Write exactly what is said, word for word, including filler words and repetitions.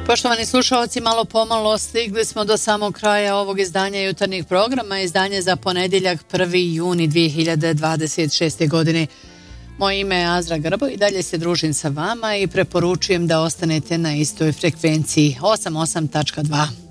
Poštovani slušalci, malo pomalo stigli smo do samog kraja ovog izdanja jutarnjih programa, izdanje za ponedjeljak prvi juni dvije hiljade dvadeset šeste. godine. Moje ime je Azra Grbo i dalje se družim sa vama i preporučujem da ostanete na istoj frekvenciji osam osam tačka dva.